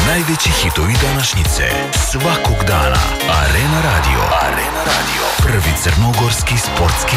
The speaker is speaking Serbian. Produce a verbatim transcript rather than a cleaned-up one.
Najveći hitovi današnjice, svakog dana. Arena Radio. Arena Radio. Prvi crnogorski sportski